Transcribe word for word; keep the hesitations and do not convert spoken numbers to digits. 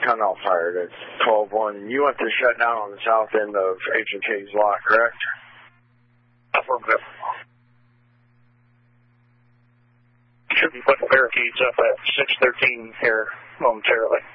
tunnel fired at twelve one. You went to shut down on the south end of H and K's lot, correct? Affirmative. Should be putting barricades up at six thirteen here momentarily.